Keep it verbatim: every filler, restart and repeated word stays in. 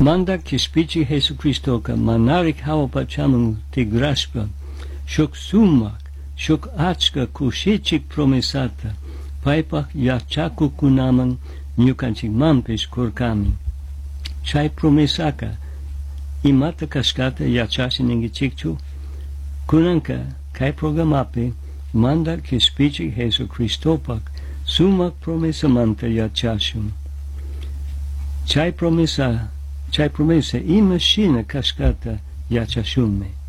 Manda kispichi Jesucristoka manarik hawapachamung tigrashpa, shuk sumak, shuk achka kushichik promesata, paipak yachaku kunaman ñukanchik mampis kurkami. Chay promesaka imata kashkata yachashiningichikchu, kunanka kay programapi manda kispichi Jesucristopak sumak promesamanta yachashun. Chay promesa Chay promesa ima shina kashkata yachashunme.